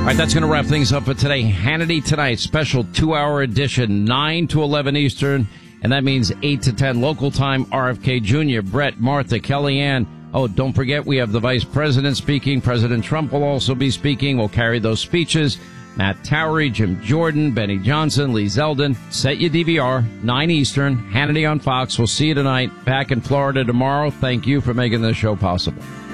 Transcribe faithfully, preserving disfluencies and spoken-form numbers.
right, that's going to wrap things up for today. Hannity Tonight, special two-hour edition, nine to eleven Eastern, and that means eight to ten local time. R F K Junior, Brett, Martha, Kellyanne. Oh, don't forget, we have the Vice President speaking. President Trump will also be speaking. We'll carry those speeches. Matt Towery, Jim Jordan, Benny Johnson, Lee Zeldin. Set your D V R, nine Eastern, Hannity on Fox. We'll see you tonight. Back in Florida tomorrow. Thank you for making this show possible.